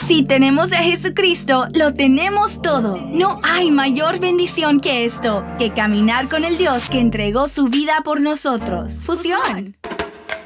Si tenemos a Jesucristo, lo tenemos todo. No hay mayor bendición que esto, que caminar con el Dios que entregó su vida por nosotros. Fusión.